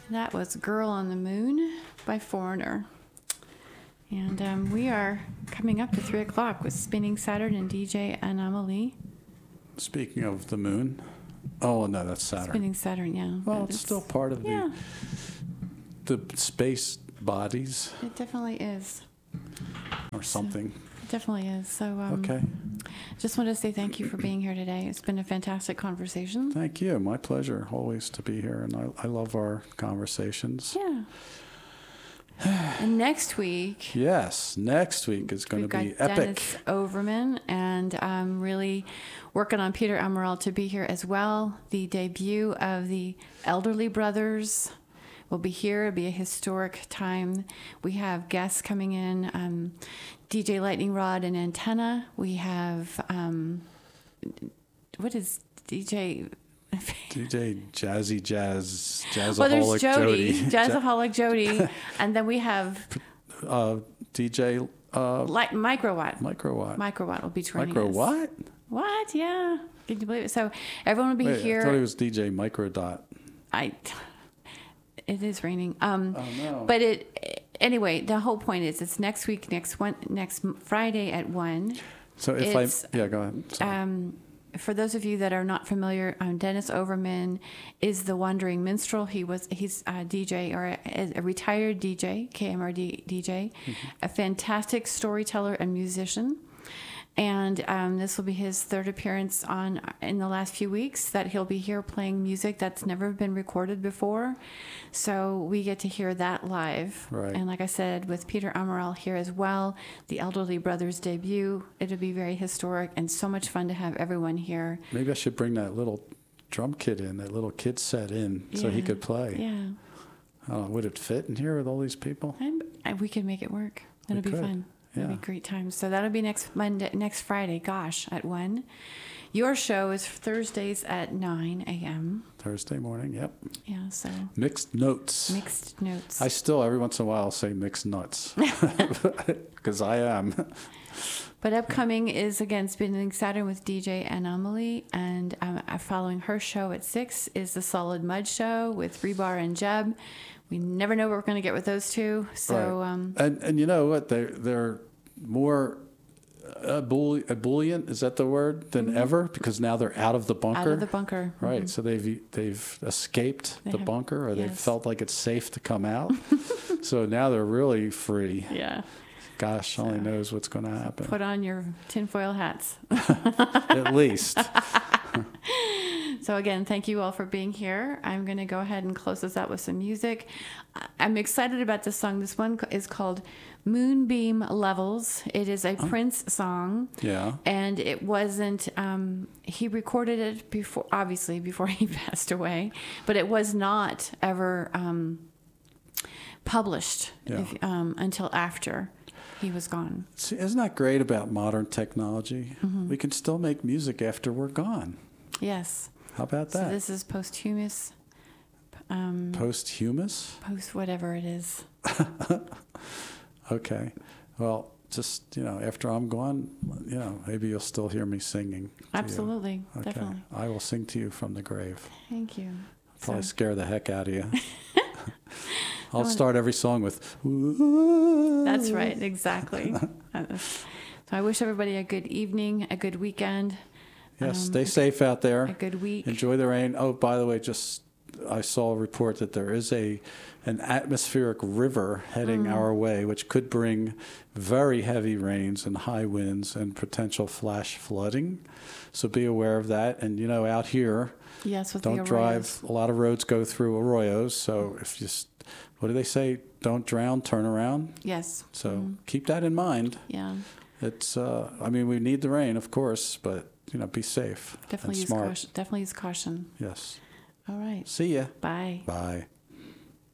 That was Girl on the Moon by Foreigner. And we are coming up to 3 o'clock with Spinning Saturn and DJ Anomaly. Speaking of the moon. Oh, no, that's Saturn. Spinning Saturn, yeah. Well, it's still part of the space bodies. It definitely is. Or something. It definitely is. So, okay. Just want to say thank you for being here today. It's been a fantastic conversation. Thank you. My pleasure always to be here. And I love our conversations. Yeah. And next week. Yes, next week is going to be epic. Dennis Overman, and I'm really working on Peter Amaral to be here as well. The debut of the Elderly Brothers will be here. It'll be a historic time. We have guests coming in, DJ Lightning Rod and Antenna. We have, what is DJ... DJ Jazzy Jazz, Jazzaholic well, there's Jody, Jody. Jazzaholic Jody, and then we have DJ Microwatt. Microwatt Will be joining us. Microwatt? What? Yeah. Can you believe it? So everyone will be here. I thought it was DJ Microdot. It is raining. Oh no. But anyway, the whole point is it's next week, next Friday at 1. So go ahead. Sorry. For those of you that are not familiar, Dennis Overman is the Wandering Minstrel. He's a DJ, or a retired DJ, KMRD DJ, a fantastic storyteller and musician. And this will be his third appearance in the last few weeks that he'll be here playing music that's never been recorded before. So we get to hear that live. Right. And like I said, with Peter Amaral here as well, the Elderly Brothers debut, it'll be very historic and so much fun to have everyone here. Maybe I should bring that little drum kit in, that little kid set in, so he could play. Yeah. Would it fit in here with all these people? And we could make it work. It'll be fun. It'll be a great time. So that'll be next Friday, at 1. Your show is Thursdays at 9 a.m. Thursday morning, yep. Yeah, so. Mixed notes. I still, every once in a while, say mixed nuts. Because I am. But upcoming is, again, Spinning Saturn with DJ Anomaly. And following her show at 6 is the Solid Mud Show with Rebar and Jeb. We never know what we're going to get with those two. So, right. And you know what? They're more ebullient, is that the word, than ever, because now they're out of the bunker. Out of the bunker. Right. Mm-hmm. So they've escaped the bunker, or they've felt like it's safe to come out. So now they're really free. Yeah. Gosh, only knows what's going to happen. Put on your tinfoil hats. At least. So again, thank you all for being here. I'm going to go ahead and close this out with some music. I'm excited about this song. This one is called Moonbeam Levels. It is a Prince song. Yeah. And it wasn't, he recorded it before he passed away, but it was not ever published until after he was gone. See, isn't that great about modern technology? Mm-hmm. We can still make music after we're gone. Yes. How about that? So this is posthumous. Posthumous? Post whatever it is. Okay. Well, just, after I'm gone, maybe you'll still hear me singing. Absolutely. Okay. Definitely. I will sing to you from the grave. Thank you. Probably scare the heck out of you. I'll start every song with, ooh. That's right. Exactly. So I wish everybody a good evening, a good weekend. Yes, stay safe out there. A good week. Enjoy the rain. Oh, by the way, I saw a report that there is an atmospheric river heading our way, which could bring very heavy rains and high winds and potential flash flooding. So be aware of that. And, out here, don't drive. A lot of roads go through arroyos. So what do they say? Don't drown, turn around. Yes. So keep that in mind. Yeah. It's, we need the rain, of course, but, be safe. Definitely use caution. Yes. All right. See ya. Bye. Bye.